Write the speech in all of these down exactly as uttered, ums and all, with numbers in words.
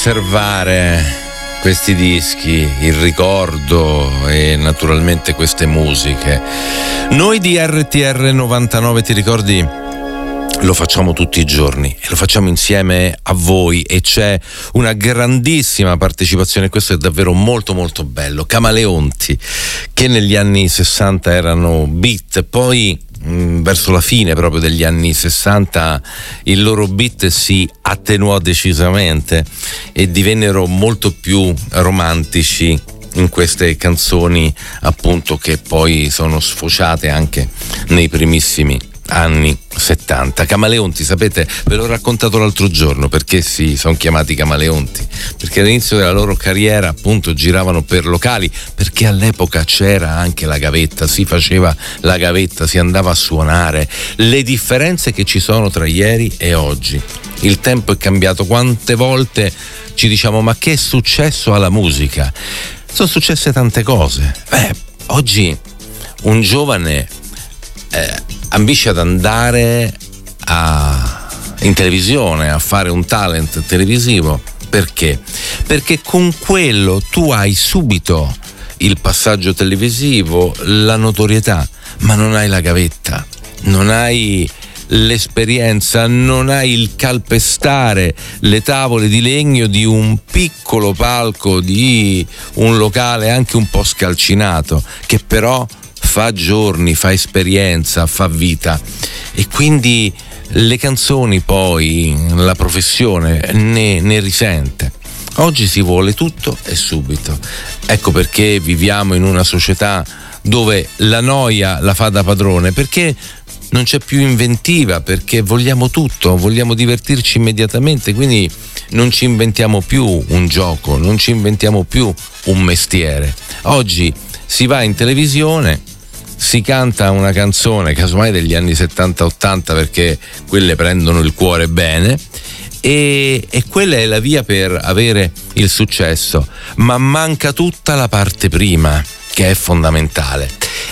conservare questi dischi, il ricordo e naturalmente queste musiche. Noi di R T R novantanove, ti ricordi, lo facciamo tutti i giorni e lo facciamo insieme a voi e c'è una grandissima partecipazione. Questo è davvero molto molto bello. Camaleonti, che negli anni sessanta erano beat, poi mh, verso la fine proprio degli anni sessanta il loro beat si attenuò decisamente e divennero molto più romantici in queste canzoni, appunto, che poi sono sfociate anche nei primissimi anni settanta. Camaleonti, sapete, ve l'ho raccontato l'altro giorno perché si sono chiamati Camaleonti, perché all'inizio della loro carriera appunto giravano per locali, perché all'epoca c'era anche la gavetta, si faceva la gavetta, si andava a suonare. Le differenze che ci sono tra ieri e oggi, il tempo è cambiato. Quante volte ci diciamo: ma che è successo alla musica? Sono successe tante cose. Beh, oggi un giovane eh, ambisce ad andare a, in televisione, a fare un talent televisivo. Perché? Perché con quello tu hai subito il passaggio televisivo, la notorietà, ma non hai la gavetta, non hai l'esperienza, non hai il calpestare le tavole di legno di un piccolo palco, di un locale anche un po' scalcinato, che però fa giorni, fa esperienza, fa vita. E quindi le canzoni, poi la professione ne, ne risente. Oggi si vuole tutto e subito. Ecco perché viviamo in una società dove la noia la fa da padrone, perché non c'è più inventiva, perché vogliamo tutto, vogliamo divertirci immediatamente, quindi non ci inventiamo più un gioco, non ci inventiamo più un mestiere. Oggi si va in televisione, si canta una canzone casomai degli anni settanta ottanta, perché quelle prendono il cuore bene, e, e quella è la via per avere il successo, ma manca tutta la parte prima, che è fondamentale,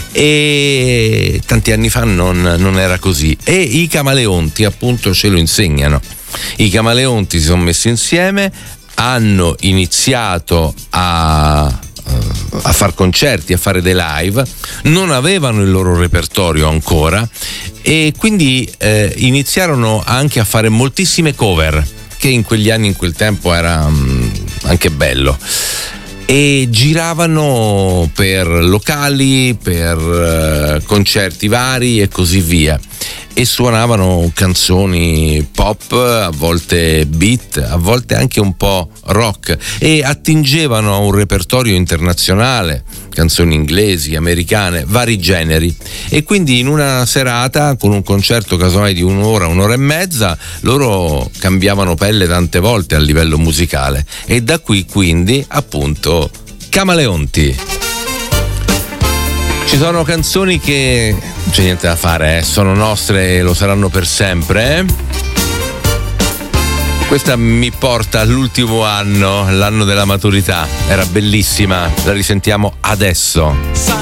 e tanti anni fa non, non era così, e i Camaleonti appunto ce lo insegnano. I Camaleonti si sono messi insieme, hanno iniziato a a far concerti, a fare dei live, non avevano il loro repertorio ancora e quindi eh, iniziarono anche a fare moltissime cover, che in quegli anni, in quel tempo, era um, anche bello, e giravano per locali, per uh, concerti vari e così via, e suonavano canzoni pop, a volte beat, a volte anche un po' rock, e attingevano a un repertorio internazionale, canzoni inglesi, americane, vari generi. E quindi in una serata, con un concerto casomai di un'ora, un'ora e mezza, loro cambiavano pelle tante volte a livello musicale, e da qui quindi appunto Camaleonti. Ci sono canzoni che non c'è niente da fare, eh? Sono nostre e lo saranno per sempre. Eh? Questa mi porta all'ultimo anno, l'anno della maturità. Era bellissima, la risentiamo adesso.